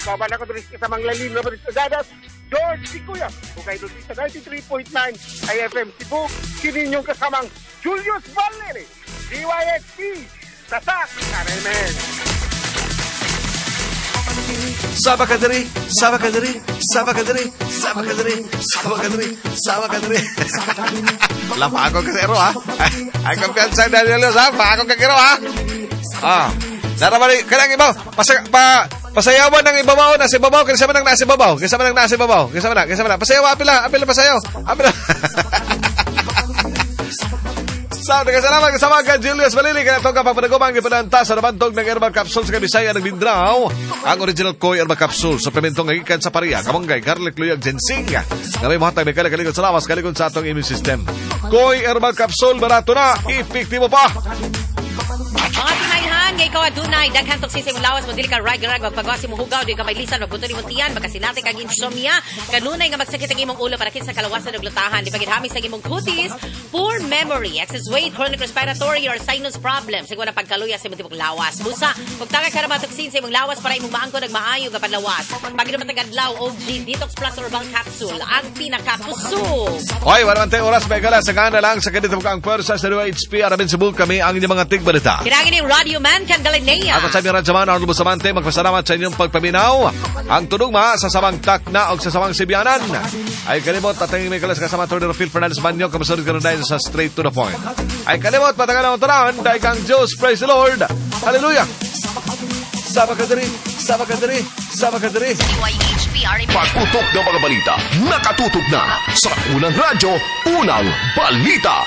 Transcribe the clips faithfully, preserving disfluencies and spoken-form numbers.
Kaban ako doon sa mga lalim na baris kagadas. George Sikuya. Kung kayo doon sa ninety-three point nine I F M Cebu. Kininyong kasamang Julius Valeri. D Y X T. Tatak. Karemen. Saba ka diri, saba ka diri, saba ka diri, saba ka diri, saba ka diri, saba ka diri. Wala pa akong kasero, ha? Ay, kumpiyansa na nila, ha? Pa akong kakiro, ha? Ah, naramali, kailangan ibaw, pasay, pa, pasayawan ng ibabaw, nasa ibabaw, kaya sama ng nasa ibabaw, kaya sama ng nasa ibabaw, kaya sama na, kaya sama na, pasayaw, apil na, apil na pasayaw, apil na. Sa nagkasalamat kasama ka Julius Valili kaya itong kapapanagumang ipananta sa nabantog ng herbal capsule sa Kabisaya ng Mindanao. Ang original Koi herbal capsule supplementong ngagikan sa pariya, kamanggay, garlic, luyag, ginseng nga may mahatag may kalikalikod sa lawas, kalikod sa atong immune system. Koi herbal capsule, barato na, epektibo pa. Mga tinayhan, ngay ikaw adunay, daghang toksin sa imong lawas, mo dili ka rag-rag, magpagawa si mong hugaw, di ka may lisan, magbuto ni mong tiyan, magkasinati kag insomnia, kanunay nga magsakit ang imong ulo para sa kalawasan ng glutahan, di pagidhamis sa imong kutis, poor memory, excess weight, chronic respiratory or sinus problems, siguro na pagkaluya sa imong tibok lawas. Busa, pagtanga ka na mga toksin sa imong lawas para imong maangko nagmaayo ka panlawas. Pagino matag-adlaw, O G Detox Plus Herbal Capsule, ang pinakakusog. Hoy, wala man tayo oras, may gala, sa gana lang, sa ganito ang pwersa sa W H P, arabin sa bull kami, ang inyong mga tigbalita. Kinagin yung Radio Man Candalinea. Ako sa aming radyaman, Arlo Bustamante, magpasalamat sa inyong pagpaminaw. Ang tunugma sa samang takna o sa samang sibianan. Ay kalimot, tatangin may kalas kasama Tornero Phil Fernandez Manyo, kamusunod ka na sa straight to the point. Ay kalimot, patagal ang tanan, dahil kang Diyos, praise the Lord. Hallelujah. Saba ka diri, saba ka diri, saba ka diri. D Y H P R M. Pagputok ng mga balita, nakatutok na sa unang radyo, unang balita.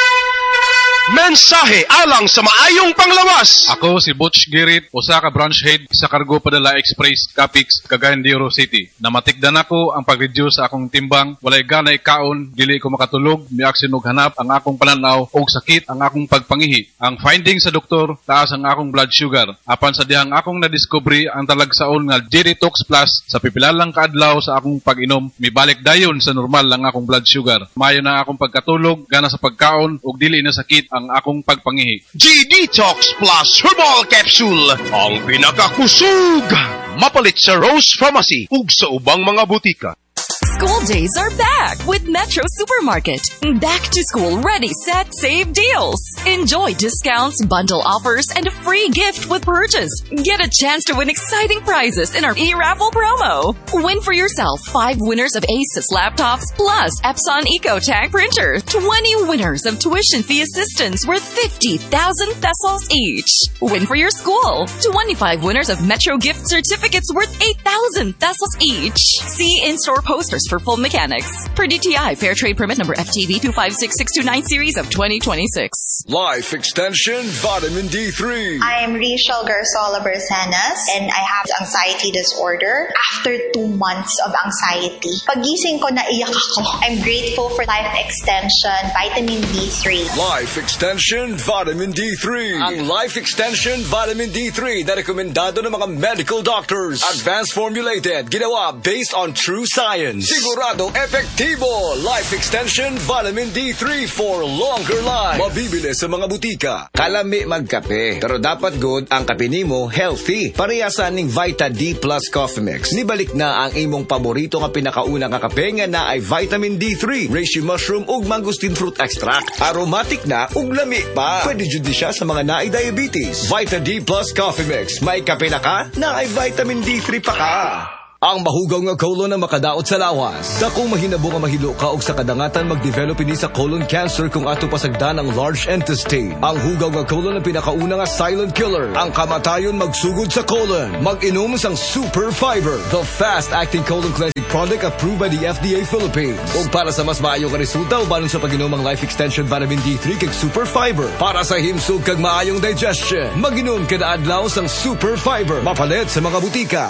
Mensahe alang sa maayong panglawas. Ako si Butch Girit, usa ka branch head sa Cargo Padala Express Capix, Cagayan de Oro City. Namatikdan ako ang pag-reduce sa akong timbang, walay ganay kaon, dili ko makatulog, miaksin og hanap ang akong pananaw og sakit ang akong pagpangihi. Ang finding sa doktor, taas ang akong blood sugar. Apan sa dihang akong nadiscovery ang talagsaon nga G-Detox Plus sa pipilalang kaadlaw sa akong pag-inom, mibalik dayon sa normal ang akong blood sugar. Mayo na akong pagkatulog, gana sa pagkaon og dili na sakit ang akong pagpangihi. G-Detox Plus Herbal Capsule, ang pinakakusog. Mapalit sa Rose Pharmacy ug sa ubang mga butika. School days are back with Metro Supermarket. Back to school, ready, set, save deals. Enjoy discounts, bundle offers, and a free gift with purchase. Get a chance to win exciting prizes in our e-raffle promo. Win for yourself five winners of Asus laptops plus Epson EcoTag printer. twenty winners of tuition fee assistance worth fifty thousand pesos each. Win for your school. twenty-five winners of Metro gift certificates worth eight thousand pesos each. See in-store posters for full mechanics. Per D T I, Fair Trade Permit number F T V two five six six two nine series of twenty twenty-six. Life Extension Vitamin D three. I am Rachel Garzola Bersanas and I have anxiety disorder. After two months of anxiety, pagising ko naiyak ako. I'm grateful for Life Extension Vitamin D three. Life Extension Vitamin D three. Ang Life Extension Vitamin D three na rekomendado ng mga medical doctors. Advanced formulated, ginawa based on true science. Sigurado epektibo. Life Extension Vitamin D three for longer life. Mabibili sa mga butika. Kalami magkape, pero dapat good ang kape nimo healthy. Parehasan ning Vita D Plus Coffee Mix. Nibalik na ang imong paborito nga pinakauna nga kape nga na ay Vitamin D three, reishi mushroom ug mangosteen fruit extract. Aromatic na ug lami pa. Pwede jud siya sa mga naay diabetes. Vita D Plus Coffee Mix. May kape na ka, na ay Vitamin D three pa ka. Ang mahugaw nga colon na makadaot sa lawas. Dakong mahinabo nga mahilo ka og sa kadangatan mag-develop ini sa colon cancer kung ato pasagdan ang large intestine. Ang hugaw nga colon ang pinakauna nga silent killer. Ang kamatayon magsugod sa colon. Mag-inom sang Super Fiber, the fast-acting colon cleansing product approved by the F D A Philippines. Ug para sa mas maayo nga resulta ubanon sa pag-inom ang Life Extension Vitamin D three kag Super Fiber. Para sa himsog kag maayong digestion, mag-inom kada adlaw sang Super Fiber. Mapalit sa mga butika.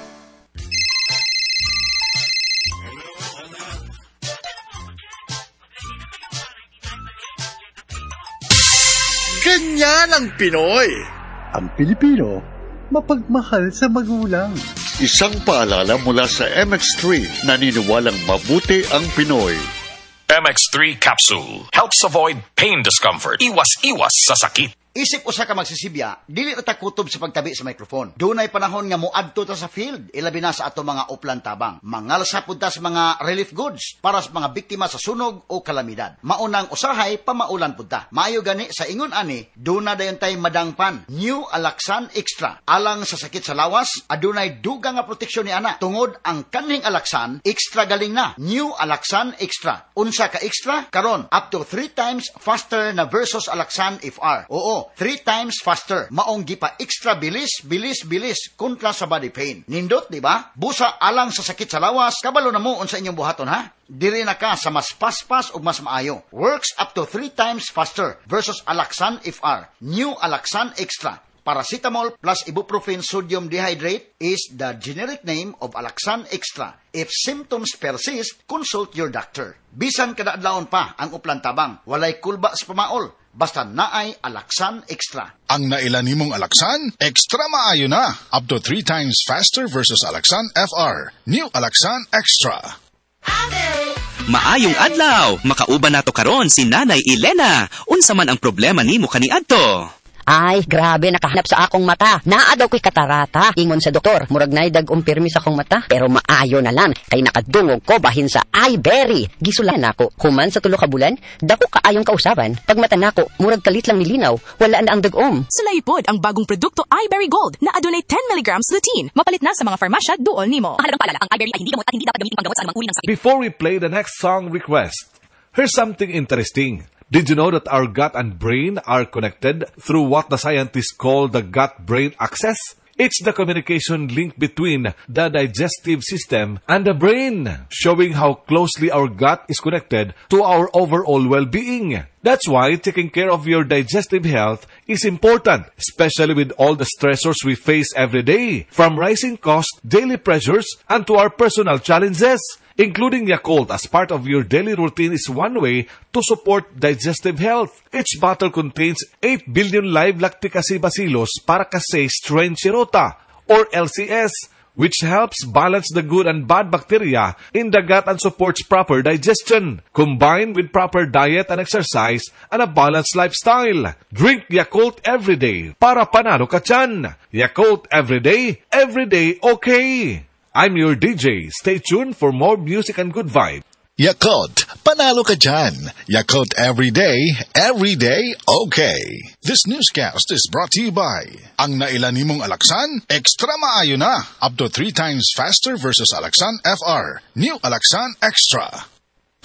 Ganyan ang Pinoy. Ang Pilipino, mapagmahal sa magulang. Isang paalala mula sa M X three, naniniwalang mabuti ang Pinoy. M X three Capsule helps avoid pain discomfort. Iwas-iwas sa sakit. Isip usa ka magsisibya, dili ta kutob sa pagtabi sa microphone. Dunay panahon nga moadto ta sa field, ilabi na sa ato mga uplan tabang. Mangalsa pud ta sa mga relief goods para sa mga biktima sa sunog o kalamidad. Maunang usahay pamaulan pud ta. Maayo gani sa ingon ani, duna dayon tay madangpan. New Alaxan Extra. Alang sa sakit sa lawas, adunay dugang nga proteksyon ni ana. Tungod ang kanhing Alaxan, extra galing na. New Alaxan Extra. Unsa ka extra? Karon up to three times faster na versus Alaxan F R. Oo, three times faster. Maong gipa extra bilis, bilis, bilis kontra sa body pain. Nindot, di ba? Busa alang sa sakit sa lawas, kabalo na mo unsa inyong buhaton ha? Diri na ka sa mas paspas ug mas maayo. Works up to three times faster versus Alaxan F R. New Alaxan Extra. Paracetamol plus ibuprofen sodium dehydrate is the generic name of Alaxan Extra. If symptoms persist, consult your doctor. Bisan kada adlawon pa ang uplan tabang, walay kulba sa pamaol, basta naay Alaxan Extra. Ang nailan nimong Alaxan, extra maayo na. Up to three times faster versus Alaxan F R. New Alaxan Extra. Maayong adlaw, makauban nato karon si Nanay Elena. Unsa man ang problema nimo kaniadto? Ay, grabe, nakahanap sa akong mata. Naa daw ko'y katarata. Ingon sa doktor, murag na dag umpirmi sa akong mata. Pero maayo na lang, kay nakadungog ko bahin sa iBerry. Gisulan ako, human sa tulo ka bulan, dako kaayong kausaban. Pag mata nako, murag kalit lang nilinaw, wala na ang dagom. Sulaipod ang bagong produkto iBerry Gold na adunay ten milligrams lutein. Mapalit na sa mga farmasya, duol nimo. Mahalagang paalala, ang iBerry ay hindi gamot at hindi dapat gamitin panggamot sa anumang uri ng sakit. Before we play the next song request, here's something interesting. Did you know that our gut and brain are connected through what the scientists call the gut-brain axis? It's the communication link between the digestive system and the brain, showing how closely our gut is connected to our overall well-being. That's why taking care of your digestive health is important, especially with all the stressors we face every day, from rising costs, daily pressures, and to our personal challenges. Including Yakult as part of your daily routine is one way to support digestive health. Each bottle contains eight billion live lactic acid bacillus para kasi strain Shirota, or L C S, which helps balance the good and bad bacteria in the gut and supports proper digestion, combined with proper diet and exercise and a balanced lifestyle. Drink Yakult every day para panalo ka tiyan. Yakult every day, every day okay. I'm your D J. Stay tuned for more music and good vibe. Yakult, panalo ka dyan. Yakult every day, every day, okay. This newscast is brought to you by ang nailan nimong Alaxan, extra maayo na. Up to three times faster versus Alaxan F R. New Alaxan Extra.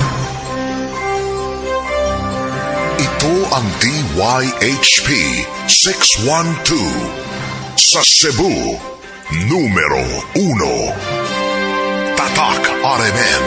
Ito ang D Y H P six one two sa Cebu. Numero uno. Tatak R M N.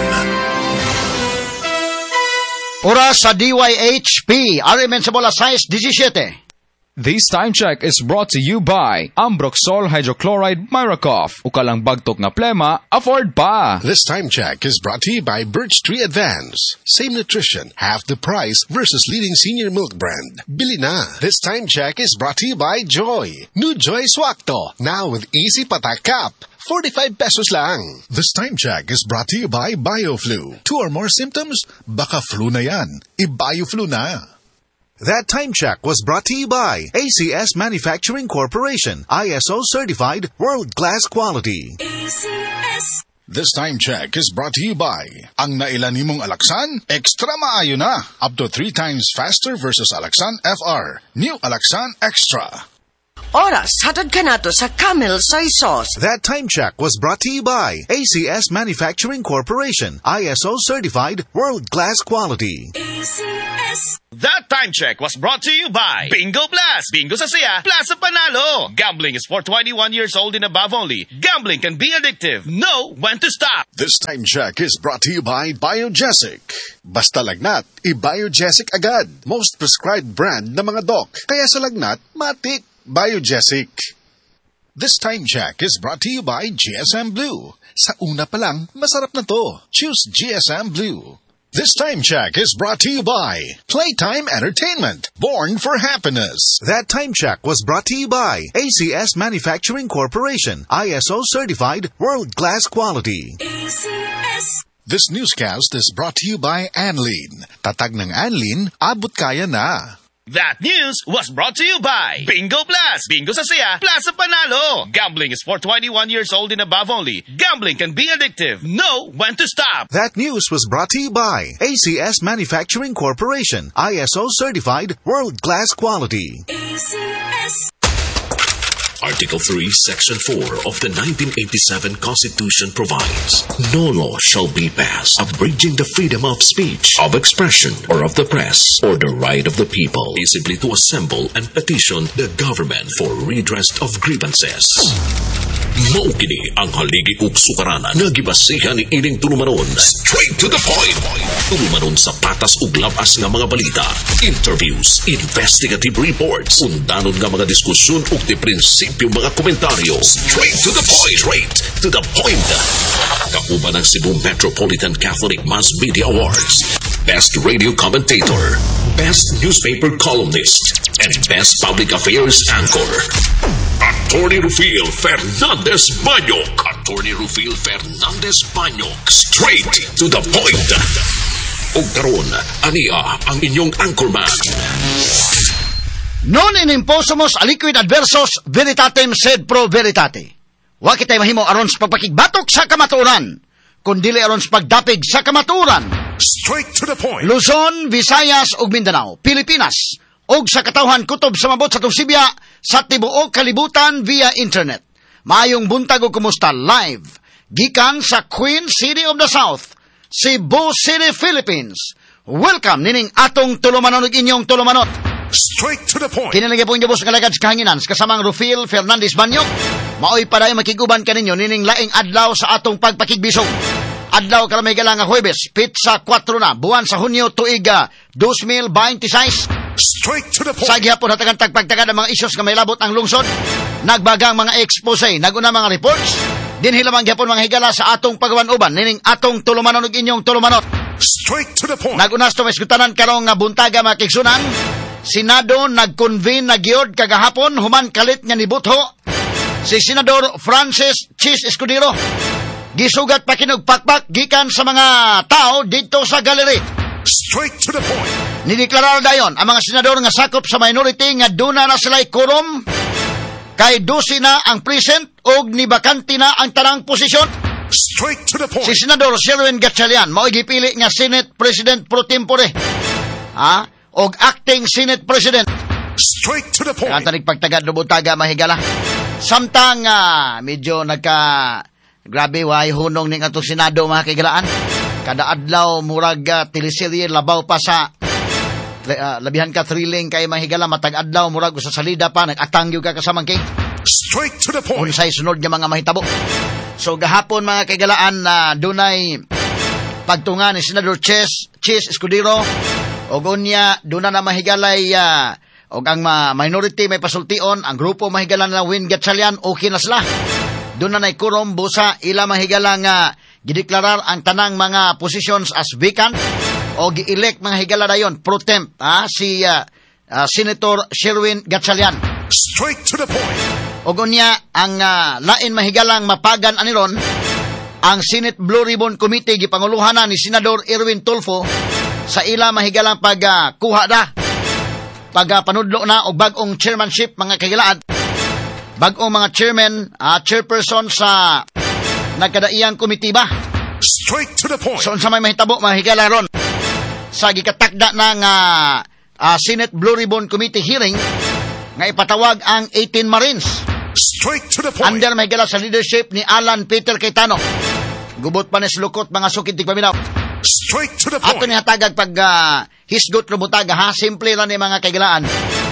Oras sa D Y H P, R M N sa bola size seventeen. This time check is brought to you by Ambroxol Hydrochloride Miracoff. Ukalang bagtok nga plema, afford pa. This time check is brought to you by Birch Tree Advance. Same nutrition, half the price versus leading senior milk brand. Bili na. This time check is brought to you by Joy. New Joy Swakto, now with easy patak cap. forty-five pesos lang. This time check is brought to you by BioFlu. Two or more symptoms? Baka flu na yan. I-BioFlu na. That time check was brought to you by A C S Manufacturing Corporation. I S O certified, world-class quality. A C S. This time check is brought to you by ang nailan nimong Alaxan, extra maayo na. Up to three times faster versus Alaxan F R. New Alaxan Extra. Oras, hatod ka nato sa Camel Soy Sauce. That time check was brought to you by A C S Manufacturing Corporation. I S O certified, world-class quality. A C S. That time check was brought to you by Bingo Plus. Bingo sa saya, plus sa panalo. Gambling is for twenty-one years old and above only. Gambling can be addictive. Know when to stop. This time check is brought to you by Biogesic. Basta lagnat, i-Biogesic agad. Most prescribed brand ng mga doc. Kaya sa lagnat, matik. Biogesic. This time check is brought to you by G S M Blue. Sa una pa lang, masarap na to. Choose G S M Blue. This time check is brought to you by Playtime Entertainment, born for happiness. That time check was brought to you by A C S Manufacturing Corporation, I S O certified, world-class quality. A C S. This newscast is brought to you by Anlene. Tatag ng Anlene, abot kaya na. That news was brought to you by Bingo Plus. Bingo sa saya, Plaza Panalo. Gambling is for twenty-one years old and above only. Gambling can be addictive. Know when to stop. That news was brought to you by A C S Manufacturing Corporation, I S O certified, world-class quality. A C S. Article three, Section four of the nineteen eighty-seven Constitution provides, no law shall be passed abridging the freedom of speech, of expression, or of the press, or the right of the people peaceably to assemble and petition the government for redress of grievances. Maukini ang haligi ug sukaranan nga gibasihan ni ining tulumanon. Straight to the point. Tulumanon sa patas ug labas nga mga balita, interviews, investigative reports, undanon nga mga diskusyon ug di prinsipyo mga komentaryo. Straight to the point. Straight to the point. Kauban ang Cebu Metropolitan Catholic Mass Media Awards, Best Radio Commentator, Best Newspaper Columnist, and Best Public Affairs Anchor. Attorney Rufil Fernandez Banyok. Attorney Rufil Fernandez Banyok. Straight to the point. O karon, ania ang inyong anchorman. Non inimposumos aliquid adversos veritatem sed pro veritate. Wa kitay mahimo aron sa pagpakigbatok sa kamatuoran, kundili aron sa pagdapig sa kamatuoran. Straight to the point. Luzon, Visayas ug Mindanao, Pilipinas, ug sa katawhan kutob sa mabot sa Tusibya sa tibuok kalibutan via internet. Maayong buntag ug kumusta live gikan sa Queen City of the South, Cebu City, Philippines. Welcome nining atong tulumanon ug inyong tulumanot. Straight to the point. Kinalagay po inyong bus kalagad sa kahanginan kasamang Rufil Fernandez Banyok. Maoy paday makiguban kaninyo nining laing adlaw sa atong pagpakigbisog. Adlaw karamay galang nga Huwebes, pitsa four na, buwan sa Hunyo tuig two thousand twenty-six. Straight to the point. Sa gihapon hatagan tagpagtagad ang mga isyos nga may labot ang lungsod. Nagbagang mga expose, naguna mga reports. Dinhi lamang gihapon mga higala sa atong pagawan-uban nining atong tulumanon ug inyong tulumanot. Straight to the point. Nagunas to maskutanan karong nga buntaga mga kigsunan. Senado nag-convene na gyud kagahapon human kalit nga nibutho si Senador Francis Chis Escudero. Gisugat pa kinugpakpak gikan sa mga tao dito sa gallery. Straight to the point. Nideklarar dayon ang mga senador nga sakop sa minority nga duna na sila'y quorum kay dusi na ang present og nibakanti na ang tanang posisyon. Straight to the point. Si Senador Sherwin Gatchalian mao'y gipili nga Senate President pro tempore. Ha? Og acting Senate President. Straight to the point. Kanta nagpagtagad do butaga mahigala. Samtang uh, medyo nagka grabe way hunong ning atong Senado mga kaigalaan. Kada adlaw murag uh, teleserye labaw pa sa uh, labihan ka thrilling kay mahigala matag adlaw murag sa salida pa nag-atang gyud ka kasamang king. Straight to the point. Unsay sunod nga mga mahitabo. So gahapon mga kaigalaan na uh, dunay pagtunga ni Senador Chis Chis Escudero og unya duna na mahigalay uh, og ang uh, minority may pasultion ang grupo mahigalan na Win Gatchalian okay na sila. Duna na ikurom busa ila mahigalang uh, gideklarar ang tanang mga positions as vacant o gi-elect mga higala dayon pro temp ha, si uh, uh, Senator Sherwin Gatchalian. Straight to the point. O gunya ang uh, lain mahigalang mapagan aniron ang Senate Blue Ribbon Committee gipanguluhanan ni Senador Erwin Tulfo sa ila mahigalang pagkuha uh, da pag uh, panudlo na og bag-ong chairmanship mga kagilaan. Bag-ong mga chairman, uh, chairperson sa nagkadaiyang komitiba. Straight to the point. So, sa may mahitabo, mahigala ron. Sa gikatakda ng uh, uh, Senate Blue Ribbon Committee hearing, nga ipatawag ang eighteen Marines. Straight to the point. Under mahigala sa leadership ni Alan Peter Cayetano. Gubot pa ni Slukot, mga sukit tigpaminaw. Straight to the point. Ato ni hatagag pag uh, hisgot lubutaga, ha? Simple lang ni mga kaigalaan.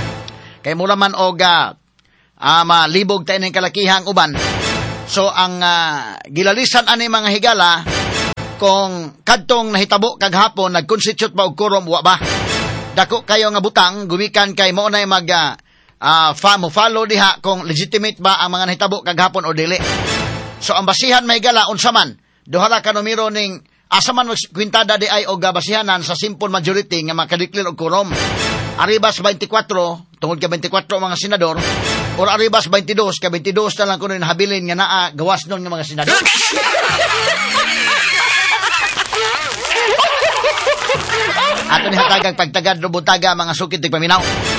Kay mula man og uh, uh, malibog tayo ng kalakihang uban. So, ang uh, gilalisan ani mga higala, kung kadtong nahitabo kaghapon, nag-constitute ba og quorum, wa ba? Dako kayo nga butang, gumikan kay mo na mag uh, uh, fa, mo follow diha kung legitimate ba ang mga nahitabo kaghapon o dili. So, ang basihan may higala, unsaman, duhala ka numero ning asaman kwintada di ay og basihanan sa simple majority nga makadeclare og quorum. Arribas twenty-four, tungod ka twenty-four mga senador, or arribas twenty-two, ka twenty-two na lang kuno habilin nga naa gawas nun nga mga senador. Ato ni hatagang pagtagad do butaga mga sukit tigpaminaw.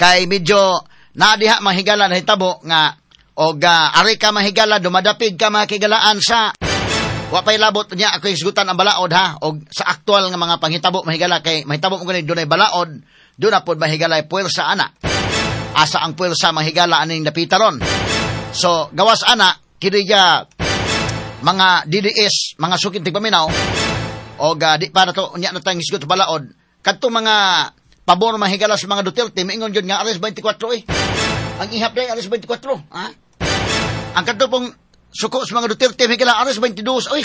Kay medyo naadiha mahigala na hitabo nga o uh, ari ka mahigala dumadapig ka mahigalaan sa wapay labot niya ako isgutan ang balaod ha o sa aktual nga mga panghitabo mahigala kay mahitabo mo ganit dunay balaod doon na po mahigala puwersa ana asa ang puwersa mahigala aning napitaron. So gawas ana kiniya mga D D S mga sukit tigpaminaw o uh, di para to nya natang isgut balaod kadto mga pabor mahigala sa mga Duterte, maingon yun nga alas twenty-four eh. Ang ihap day alas twenty-four, ha? Ang kadto pong suko sa mga Duterte, mahigala alas twenty-two, oy.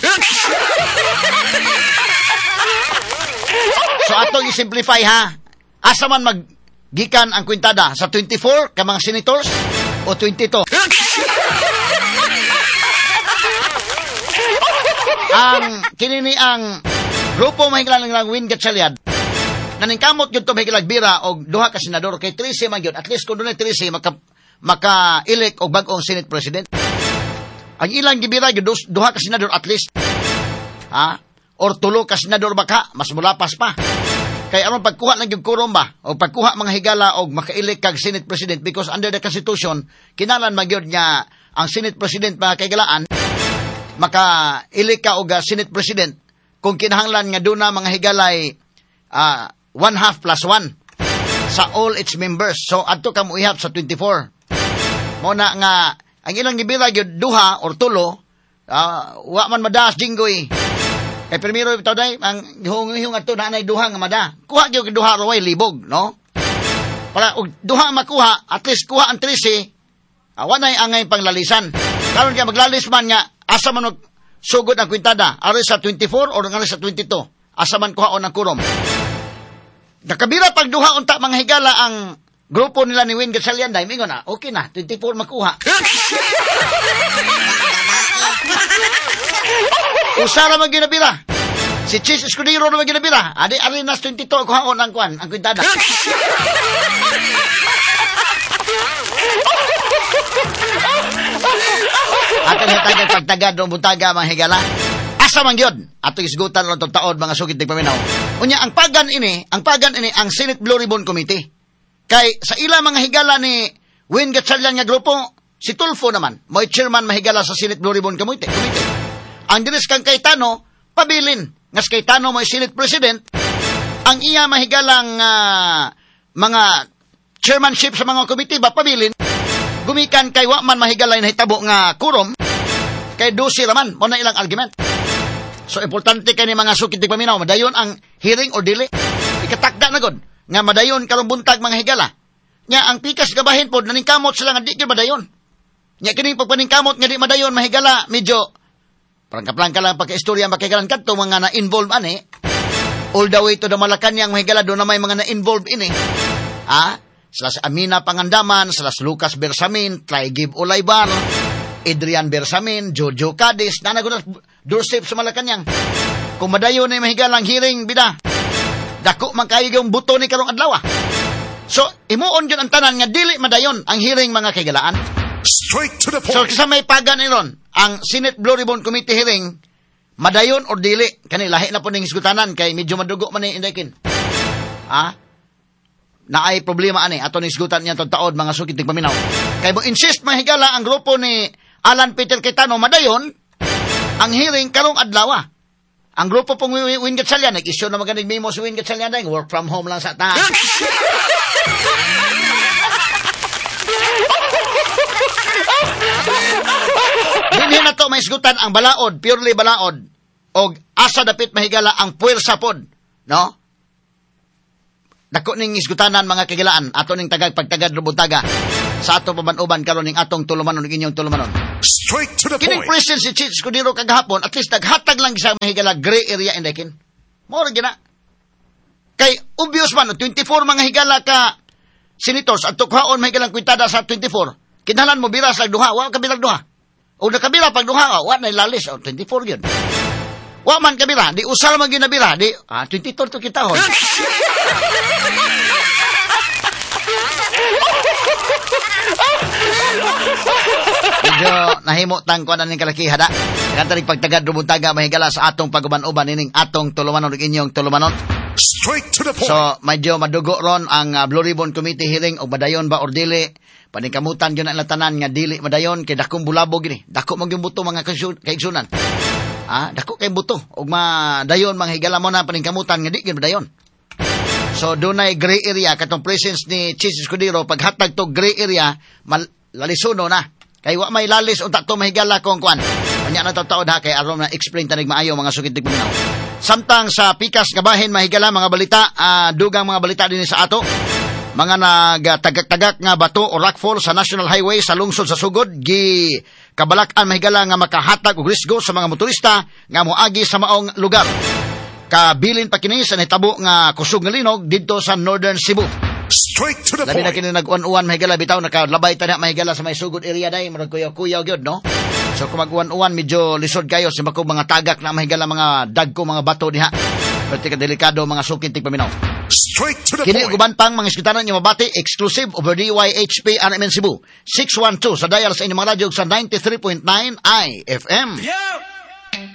So atong i-simplify ha. Asa man maggikan ang kwintada sa twenty-four ka mga senators o twenty-two. Ang kinini ang grupo mahigala ng lang Win Gatchaliad naningkamot yun to mahigilagbira o duha ka senador kay trese man yun. At least kung doon ay trese maka, maka-elect o bagong Senate President. Ang ilang gibira yun duha ka senador at least. Ha? Or tulo ka senador baka mas mulapas pa. Kay aron pagkuha ng yung kurom ba o pagkuha mga higala o maka-elect kag Senate President because under the Constitution kinalan magyod niya ang Senate President mga kaigalaan maka-elect ka og Senate President kung kinahanglan nga doon na mga higalay ah uh, one half plus one sa all its members. So, adto ka mo ihap sa twenty-four. Muna nga, ang ilang gibira yun, duha or tulo, uh, wa man madaas jinggoy. Kaya primero ito day, ang hihung ato na anay duha nga mada. Kuha yun duha raway libog, no? Para og duha makuha, at least kuha ang trisi, uh, wanay angay panglalisan. Karon kaya maglalis man nga, asa man sugod ang kwintada, aris sa twenty-four or aris sa twenty-two. Asa man kuhaon ang kurom. Nakabira pag duha unta mga higala ang grupo nila ni Win Gatchaliad dai mingon na okay na twenty-four makuha. Usara man ginabira. Si Chis Escudero na ginabira. Adi Arenas twenty-two kuhaon ang kwan ang kwintada. At ang hatagad pagtagad ng buntaga mga higala. Asa man gyud ato isgutan lang tong taod mga sugid tigpaminaw. Unya ang pagan ini, ang pagan ini ang Senate Blue Ribbon Committee. Kay sa ila mga higala ni Win Gatchaliad nga grupo, si Tulfo naman, mo'y chairman mahigala sa Senate Blue Ribbon Committee. Committee. Ang dinis kang Cayetano, pabilin. Ngas Cayetano mo'y Senate President, ang iya mahigalang uh, mga chairmanship sa mga committee ba pabilin, gumikan kay wa man mahigalay na hitabo nga kurom, kay dosi raman, mo na ilang argument. So, importante kay ni mga sukit di paminaw, madayon ang hearing or dili. Ikatakda na god nga madayon karong buntag mga higala. Nga ang pikas gabahin pod naningkamot sila nga di gyud madayon. Nya kining pagpaningkamot nga di madayon mahigala medyo prangka-prangka lang pagka-istorya makigalan kadto mga na-involve ani. All the way to the Malacañang mahigala do na may mga na-involve ini. Ah, sila si Amina Pangandaman, sila si Lucas Bersamin, Tlaigib Olaybar, Adrian Bersamin, Jojo Cadiz, nanagunas doorstep sa Malacañang. Kung madayon na mahigalang hearing, bida, dako man kayo yung buto ni karong adlaw. So, imuon yun ang tanan nga dili madayon ang hearing mga kaigalaan. Straight to the point. So, kasi may pagan iron, ang Senate Blue Ribbon Committee hearing, madayon or dili, kani lahi na po ning isgutanan, kay medyo madugo man ni Indekin. Ah? Na ay problema ani, ato ning isgutan niya itong taod, mga sukit ng paminaw. Kay mo insist mahigala ang grupo ni Alan Peter Cayetano, madayon, ang hearing karong adlaw. Ang grupo pong Win Gatchaliad, nag-issue na maganing memo si Win Gatchaliad, work from home lang sa ta. Dinhi na to may isgutan ang balaod, purely balaod, o asa dapit mahigala ang puwersa pod, no? Dako ning isgutanan mga kagilaan, ato ning tagag pagtagad lubuntaga sa ato paban-uban karon ning atong tulumanon ning inyong tulumanon. Straight to the Kining point. President si Chis Escudero kagahapon, at least naghatag lang sa mahigala gray area in Dekin. Mora gina. Kay obvious man twenty-four mga higala ka senators at tukhaon mahigalang kwintada sa twenty-four. Kinahanglan mo bira sa duha, wa ka bilang duha. O nakabira pag duha, wa na lalis o twenty-four gyud. Wa man kabira, di usal man ginabira, di ah twenty-two to kita hon. Medyo nahimo tang ko na ning kalaki hada. Kanta rin pagtagad rumuntaga mahigala sa atong paguban-uban ining atong tulumanon ug inyong tulumanon. Straight to the point. So, medyo madugo ron ang uh, Blue Ribbon Committee hearing o madayon ba or dili. Paningkamutan yun ang latanan nga dili madayon kay dakong bulabog gini. Dako mag yung buto mga kaigsunan. Ah, dako kay buto ug madayon mga higala mo na paningkamutan nga di gyud madayon. So dunay gray area katong presence ni Chis Escudero paghatag to gray area mal- lalisuno na. Kay wa may lalis unta to mahigala kong kwan. Kanya na taw-taod ha kay aron na explain tanig maayo mga sukitig paminaw. Samtang sa pikas nga bahin mahigala mga balita, uh, dugang mga balita din sa ato. Mga nagtagak-tagak nga bato o rockfall sa National Highway sa lungsod sa Sugod, gi kabalakan mahigala nga makahatag og risgo sa mga motorista nga moagi sa maong lugar. Kabilin pa kini sa nahitabo nga kusog nga linog didto sa Northern Cebu. Straight to the Labi point. na kini nag-uwan-uwan mahigala bitaw nakalabay ta na mahigala sa may Sugod area day murag kuyaw-kuyaw gyud no. So kung mag-uwan-uwan medyo lisod kayo sa mako mga tagak na mahigala mga dagko mga bato diha. Pero tika delikado mga sukit tig paminaw. Straight to the Kini point. guban pang mga iskitanan nga mabati exclusive over D Y H P R M N Cebu six one two sa dial sa inyong mga radyo sa ninety-three point nine I F M. Yeah!